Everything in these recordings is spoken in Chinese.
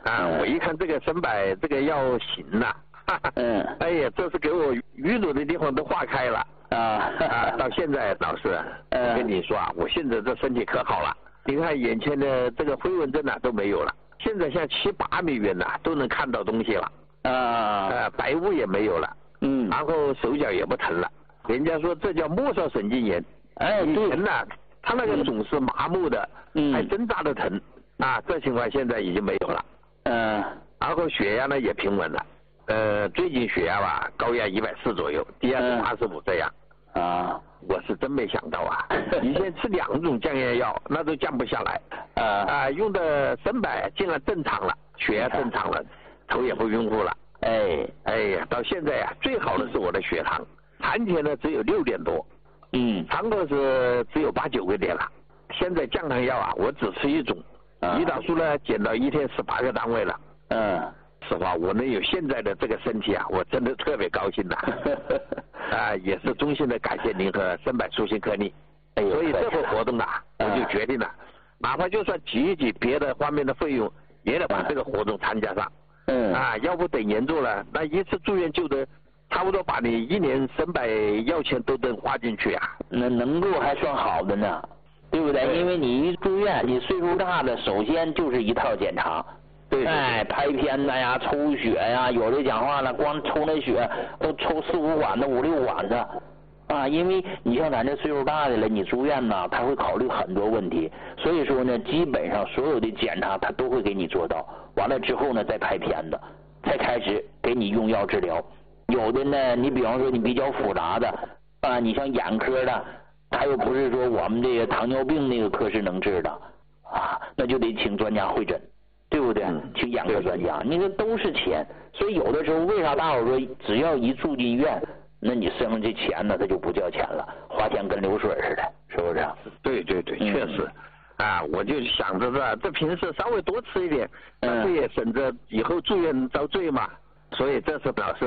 我一看这个身柏这个要行了，哎呀，这是给我淤堵的地方都化开了到现在老师，我跟你说啊，我现在这身体可好了，你看眼前的这个飞蚊症都没有了，现在像7、8米远都能看到东西了白雾也没有了，然后手脚也不疼了，人家说这叫末梢神经炎，以前呢他那个总是麻木的，还针扎的疼这情况现在已经没有了，然后血压呢也平稳了，最近血压吧高压140左右，低压是85这样我是真没想到以前吃2种降压药那都降不下来用的身柏竟然正常了，血压正常了，头也不晕乎了，哎呀，到现在最好的是我的血糖，谈前呢只有6点多，常规是只有8、9个点了，现在降糖药我只吃1种，胰岛素呢减到1天18个单位了，是吧？我能有现在的这个身体我真的特别高兴的也是衷心的感谢您和身柏舒心颗粒，所以这个活动我就决定了，哪怕就算挤一挤别的方面的费用，也得把这个活动参加上，要不等严重了，那一次住院就得差不多把你1年身柏药钱都得花进去那能够还算好的呢，对不对？因为你一住院，你岁数大的，首先就是一套检查。拍片呀，抽血呀，有的讲话了，光抽那血都抽4、5管的、5、6管的因为你像咱这岁数大的了，你住院呢，他会考虑很多问题，所以说呢，基本上所有的检查他都会给你做到，完了之后呢，再拍片子，才开始给你用药治疗。有的呢，你比方说你比较复杂的你像眼科的，他又不是说我们这个糖尿病那个科室能治的那就得请专家会诊。对不对？请眼科专家，你这都是钱，所以有的时候为啥大伙说只要一住进院，那你身上这钱呢，它就不叫钱了，花钱跟流水似的，是不是？ 对，确实我就想着这平时稍微多吃一点，这也省着以后住院遭罪嘛。所以这次表示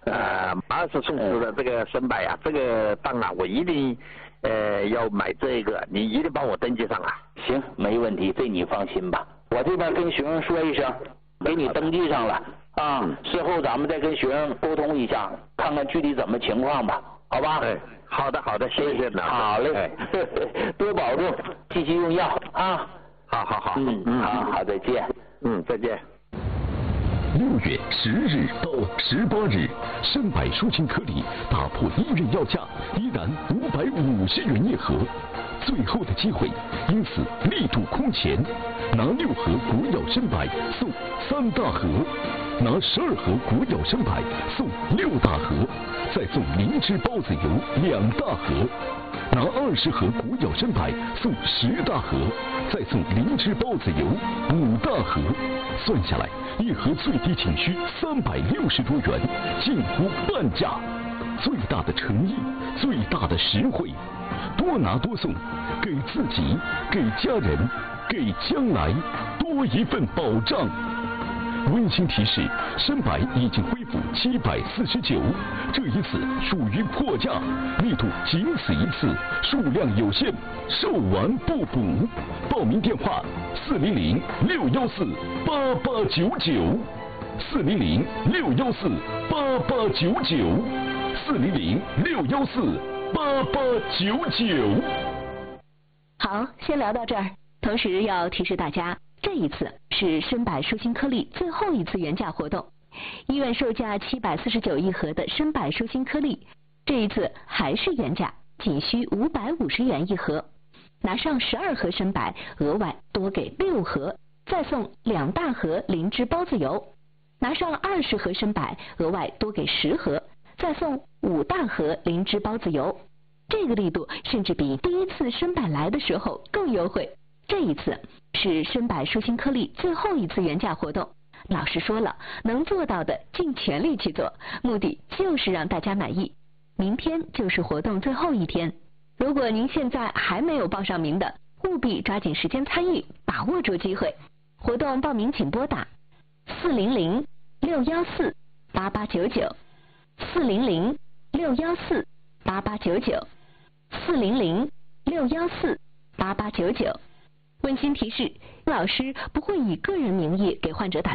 20送出的这个身柏这个档我一定要买这个，你一定帮我登记上行，没问题，这你放心吧。我这边跟学生说一声，给你登记上了事后咱们再跟学生沟通一下，看看具体怎么情况吧，好吧？ 好的，谢谢老师。 好嘞，多保重，继续用药好，好，再见。 再见。 6月10日到18日，身柏舒心颗粒打破医院药价，依然550元一盒，最后的机会，因此力度空前，拿6盒国药身柏送3大盒，拿12盒国药身柏送6大盒，再送灵芝孢子油2大盒，拿20盒国药身柏送10大盒，再送灵芝孢子油5大盒，算下来一盒最低仅需360多元，近乎半价。最大的诚意，最大的实惠，多拿多送，给自己，给家人，给将来多一份保障。温馨提示：身柏已经恢复749，这一次属于破价，力度仅此一次，数量有限，售完不补。报名电话400-614-8899，400-614-8899。 好，先聊到这儿。同时要提示大家，这一次是身柏舒心颗粒最后一次原价活动。医院售价749一盒的身柏舒心颗粒，这一次还是原价，仅需550元一盒。拿上12盒身柏，额外多给6盒，再送2大盒灵芝孢子油。拿上20盒身柏，额外多给10盒，再送5大盒灵芝孢子油。这个力度甚至比第一次身柏来的时候更优惠。这一次是身柏舒心颗粒最后一次原价活动，老师说了，能做到的尽全力去做，目的就是让大家满意。明天就是活动最后一天，如果您现在还没有报上名的，务必抓紧时间参与，把握住机会。活动报名请拨打400-614-8899，400-614-8899。温馨提示：老师不会以个人名义给患者打